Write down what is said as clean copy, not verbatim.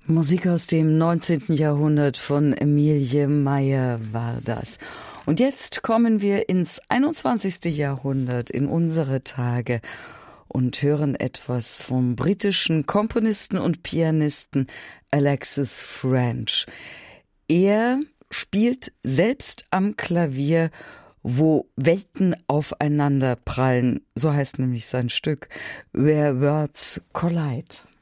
Musik aus dem 19. Jahrhundert von Emilie Meyer war das. Und jetzt kommen wir ins 21. Jahrhundert, in unsere Tage, und hören etwas vom britischen Komponisten und Pianisten Alexis Ffrench. Er spielt selbst am Klavier, wo Welten aufeinander prallen. So heißt nämlich sein Stück Where Worlds Collide.